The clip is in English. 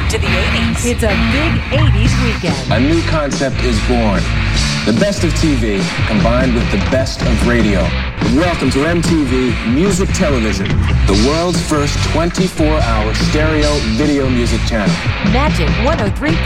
to the 80s. It's a big 80s weekend. A new concept is born. The best of TV combined with the best of radio. Welcome to MTV Music Television, the world's first 24-hour stereo video music channel. Magic 103.3.